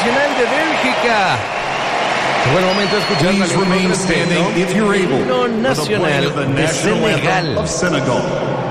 nacional de Bélgica. Buen momento de escuchar Please remain standing if you're able himno for the playing nacional of the de national anthem Senegal. of Senegal.